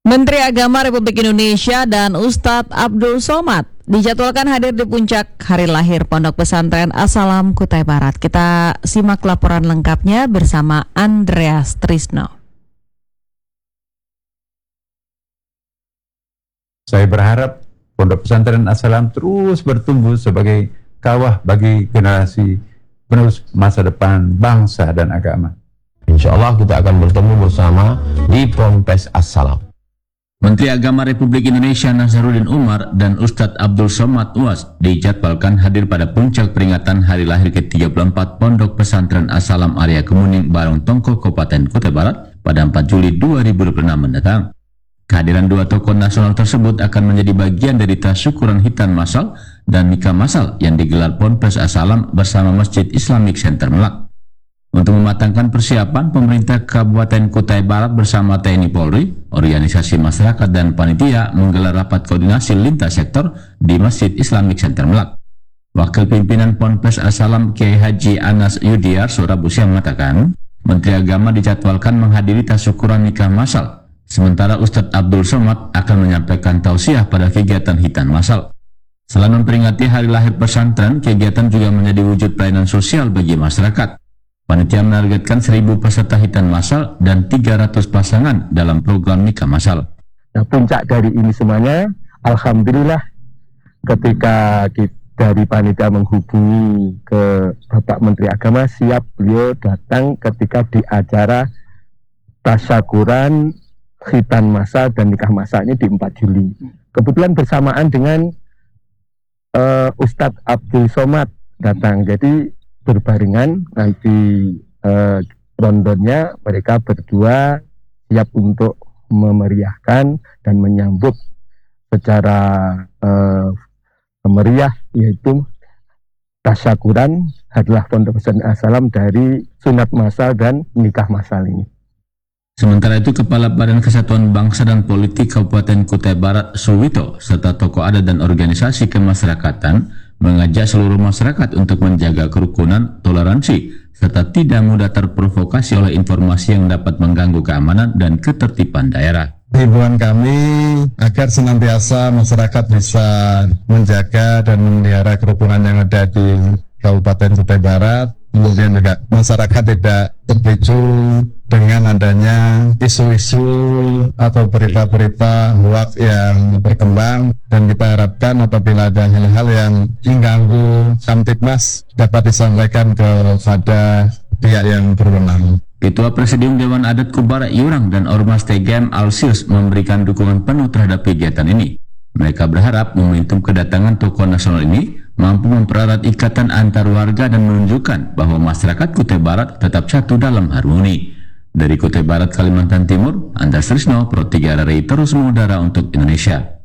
Menteri Agama Republik Indonesia dan Ustadz Abdul Somad dijadwalkan hadir di puncak hari lahir Pondok Pesantren As-Salam Kutai Barat. Kita simak laporan lengkapnya bersama Andreas Trisno. Saya berharap Pondok Pesantren As-Salam terus bertumbuh sebagai kawah bagi generasi penerus masa depan bangsa dan agama. Insya Allah kita akan bertemu bersama di Ponpes As-Salam. Menteri Agama Republik Indonesia Nazaruddin Umar dan Ustadz Abdul Somad UAS dijadwalkan hadir pada puncak peringatan hari lahir ke-34 Pondok Pesantren As-Salam Area Kemuning Barong Tongko Kabupaten Kutai Barat pada 4 Juli 2026 mendatang. Kehadiran dua tokoh nasional tersebut akan menjadi bagian dari tasyukuran hitan masal dan nikah masal yang digelar Ponpes As-Salam bersama Masjid Islamic Center Melak. Untuk mematangkan persiapan, pemerintah Kabupaten Kutai Barat bersama TNI Polri, organisasi masyarakat dan panitia menggelar rapat koordinasi lintas sektor di Masjid Islamic Center Melak. Wakil pimpinan Ponpes As-Salam Kiai Haji Anas Yudiar Rabu siang mengatakan, Menteri Agama dijadwalkan menghadiri tasyukuran nikah masal, sementara Ustadz Abdul Somad akan menyampaikan tausiah pada kegiatan hitan masal. Selain memperingati hari lahir pesantren, kegiatan juga menjadi wujud pelayanan sosial bagi masyarakat. Panitia menargetkan 1.000 peserta hitan masal dan 300 pasangan dalam program nikah masal. Nah, puncak dari ini semuanya, alhamdulillah ketika dari panitia menghubungi ke Bapak Menteri Agama, siap beliau datang ketika di acara tasyakuran hitan masal dan nikah masalnya di 4 Juli. Kebetulan bersamaan dengan Ustadz Abdul Somad datang, jadi berbarengan nanti rondonnya mereka berdua siap untuk memeriahkan dan menyambut secara meriah, yaitu tasyakuran adalah Pondok Pesantren As-Salam dari sunat masal dan nikah masal ini. Sementara itu, Kepala Badan Kesatuan Bangsa dan Politik Kabupaten Kutai Barat Suwito serta tokoh adat dan organisasi kemasyarakatan mengajak seluruh masyarakat untuk menjaga kerukunan, toleransi, serta tidak mudah terprovokasi oleh informasi yang dapat mengganggu keamanan dan ketertiban daerah. Himbauan kami agar senantiasa masyarakat bisa menjaga dan memelihara kerukunan yang ada di Kabupaten Kutai Barat, kemudian juga masyarakat tidak terpicu dengan adanya isu-isu atau berita-berita hoax yang berkembang, dan kita harapkan apabila ada hal-hal yang mengganggu Kamtibmas dapat disampaikan kepada pihak yang berwenang. Ketua Presidium Dewan Adat Kubar Yurang dan Ormas TGM Alsius memberikan dukungan penuh terhadap kegiatan ini. Mereka berharap momentum kedatangan tokoh nasional ini mampu mempererat ikatan antar warga dan menunjukkan bahwa masyarakat Kutai Barat tetap satu dalam harmoni. Dari Kutai Barat, Kalimantan Timur, Andreas Trisno, Pro 3 RRI terus mengudara untuk Indonesia.